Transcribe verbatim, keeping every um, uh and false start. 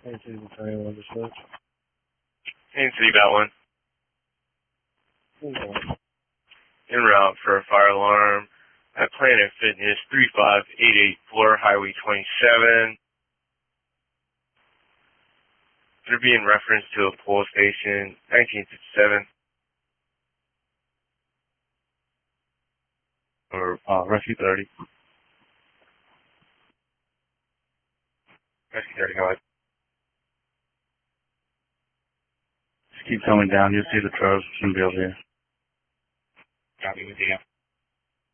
Hey, City Battalion, one dispatch. Hey, City Bat one. Okay. En route for a fire alarm at Planet Fitness three five eight eight four, Highway twenty-seven. It'll be in reference to a pole station, nineteen fifty-seven. Or uh, Rescue thirty. Rescue thirty, go ahead. Just keep coming down. You'll see the trucks. It's going to be over here. Copy with you.